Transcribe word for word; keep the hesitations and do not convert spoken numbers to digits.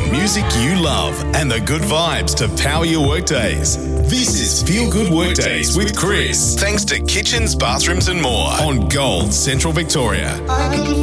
music you love and the good vibes to power your workdays. This is Feel Good Workdays with Chris. Thanks to Kitchens, Bathrooms and More on Gold Central Victoria. I can